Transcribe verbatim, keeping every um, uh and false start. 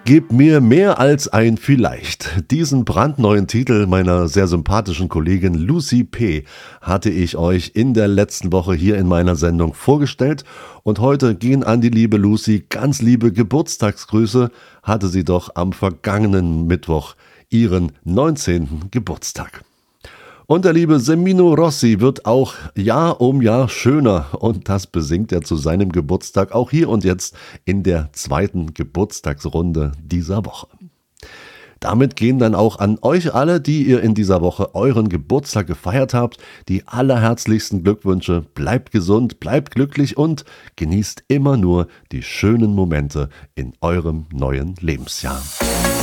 Gib mir mehr als ein Vielleicht. Diesen brandneuen Titel meiner sehr sympathischen Kollegin Lucy P. hatte ich euch in der letzten Woche hier in meiner Sendung vorgestellt. Und heute gehen an die liebe Lucy ganz liebe Geburtstagsgrüße. Hatte sie doch am vergangenen Mittwoch ihren neunzehnten Geburtstag. Und der liebe Semino Rossi wird auch Jahr um Jahr schöner und das besingt er zu seinem Geburtstag auch hier und jetzt in der zweiten Geburtstagsrunde dieser Woche. Damit gehen dann auch an euch alle, die ihr in dieser Woche euren Geburtstag gefeiert habt, die allerherzlichsten Glückwünsche. Bleibt gesund, bleibt glücklich und genießt immer nur die schönen Momente in eurem neuen Lebensjahr.